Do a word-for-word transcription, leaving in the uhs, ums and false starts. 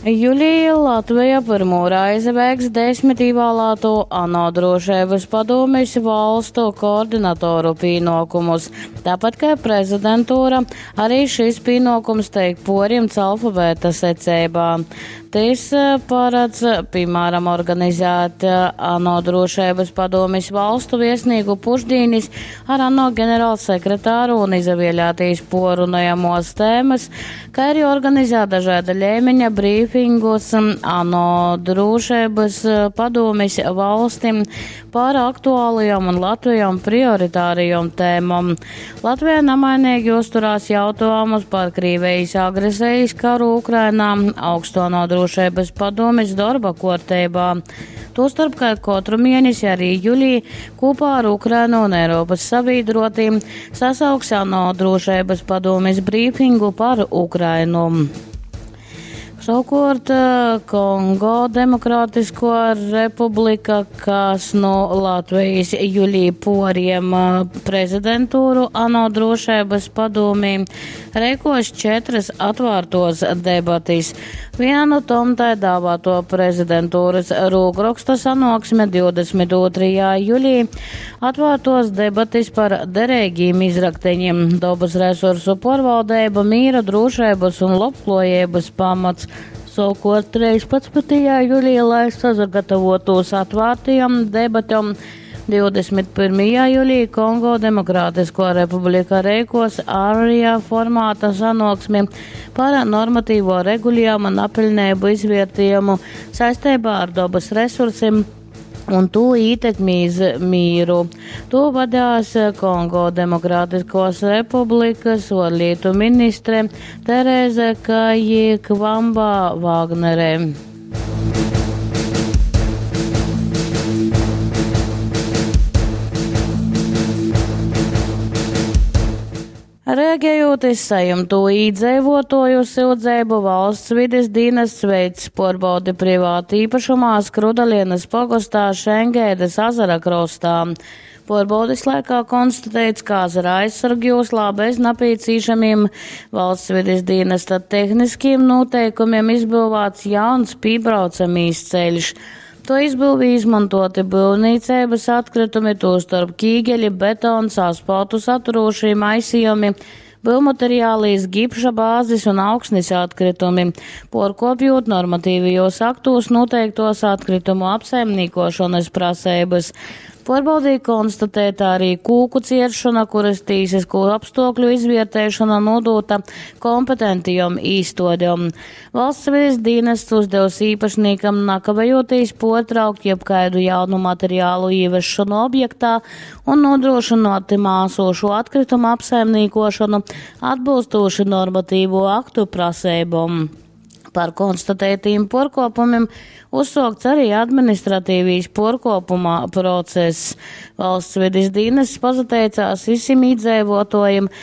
Julija Latvija pirmo reizi veiks desmit ievēlēto ANO drošības padomes valstu koordinatoru pienākumus. Tāpat kā prezidentūra, arī šis pienākums tiek porjemts alfabēta secībā. Tas paredz, piemēram, organizēt ANO drošības padomes valstu viesnīgu pušdīnis ar ANO ģenerālsekretāru un izvēlētīs porunājamos tēmas, kā arī organizēt dažāda līmeņa brīfingus ANO drošības padomes valstim par aktuālajām un Latvijām prioritārajām tēmām. Latvija nemainīgi uzturās jautājumus par Krievijas agresijas karu Ukrainā, augsto ANO drošības padomes darba kārtībā. Tostarp, kā katru mēnesi arī jūlijā kopā ar Ukrainu un Eiropas sabiedrotīm sasauks ANO drošības padomes brīfingu par Ukrainu. Savukārt Kongo Demokrātisko republika, kas no Latvijas jūlijā poriem prezidentūru ANO drošības padomī, reikos četras atvārtos debatis. Vienu tom tā dāvāto prezidentūras rūgroksta sanāksme divdesmit otrajā jūlijā, atvārtos debatis par derīgiem izrakteņiem, dabas resursu pārvaldība, mīra, drošības un labklājības pamats. Savukārt trīspadsmitajā jūlijā, lai sagatavotos atvārtajam debatam, divdesmit pirmajā jūlijā Kongo Demokrātisko republika reikos ārējā formāta sanāksmi par normatīvo regulējumu un apelnēbu izvērtījumu saistībā ar dabas resursiem un to ietekmi uz mīru. To vadās Kongo Demokrātiskos republikas ārlietu ministre Tereze Kayikvamba Wagnere. Reaģējot uz sajumto iedzīvotāju sūdzību, valsts vides dienests veids pārbaudi privāti īpašumā Skrudalienas pagastā Šengēdes ezera krastā. Pārbaudes laikā konstatēts, ka ezera aizsargjūslā bez nepieciešamiem valsts vides dienesta tehniskiem noteikumiem izbūvēts jauns piebraucamīs ceļš. To izbūvī izmantoti būvniecības atkritumi, tostarp kīgeļi, betons, asfaltu saturošie maisījumi, būvmateriālīs, gipša bāzes un augsnes atkritumi, porkopjot normatīvajos aktos noteiktos atkritumu apsaimniekošanas prasības. Pārbaudīja konstatēta arī kūku cieršana, kuras tīsisko apstākļu izvērtēšana nodota kompetentijam īstodam. Valsts vides dienests uzdevis īpašniekam nakavējoties pārtraukt jebkaidu jaunu materiālu ievešanu objektā un nodrošināt māsošu atkritumu apsaimniekošanu atbilstoši normatīvo aktu prasībām. Par konstatētiem pārkāpumiem uzsākts arī administratīvīs pārkāpuma process. Valsts vides dienests pateicās visiem iedzīvotājiem,